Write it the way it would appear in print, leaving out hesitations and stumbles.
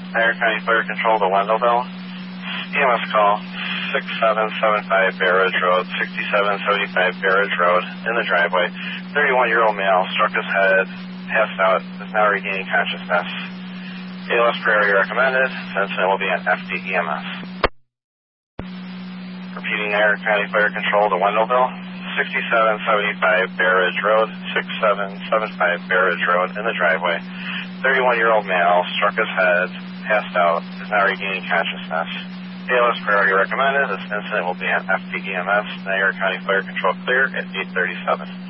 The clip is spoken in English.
Niagara County Fire Control to Wendellville. EMS call 6775 Bear Ridge Road, 6775 Bear Ridge Road, in the driveway. 31-year-old male struck his head, passed out, is now regaining consciousness. ALS priority recommended. This incident will be an FDEMS. Repeating Niagara County Fire Control to Wendellville. 6775 Bear Ridge Road, 6775 Bear Ridge Road, in the driveway. 31-year-old male struck his head, passed out, is now regaining consciousness. ALS priority recommended. This incident will be an FDEMS. Niagara County Fire Control clear at 8:37.